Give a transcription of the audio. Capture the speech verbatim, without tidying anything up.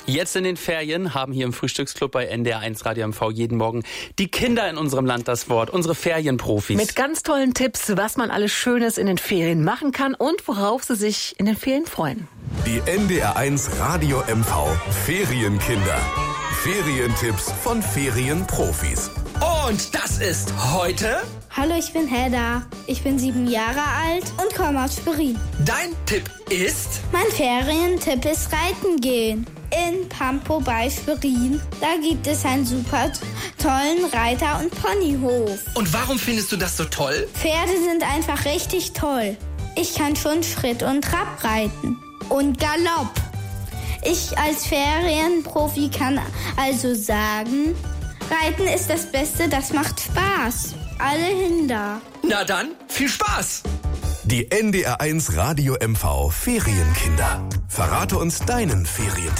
Jetzt in den Ferien haben hier im Frühstücksclub bei N D R eins Radio M V jeden Morgen die Kinder in unserem Land das Wort, unsere Ferienprofis. Mit ganz tollen Tipps, was man alles Schönes in den Ferien machen kann und worauf sie sich in den Ferien freuen. Die N D R eins Radio M V Ferienkinder. Ferientipps von Ferienprofis. Und das ist heute... Hallo, ich bin Hedda. Ich bin sieben Jahre alt und komme aus Schwerin. Dein Tipp ist... Mein Ferientipp ist Reiten gehen. In Pampo bei Schwerin. Da gibt es einen super tollen Reiter- und Ponyhof. Und warum findest du das so toll? Pferde sind einfach richtig toll. Ich kann schon Schritt und Trab reiten. Und Galopp. Ich als Ferienprofi kann also sagen, Reiten ist das Beste, das macht Spaß. Alle hin da. Na dann, viel Spaß! Die N D R eins Radio M V Ferienkinder. Verrate uns deinen Ferientipp.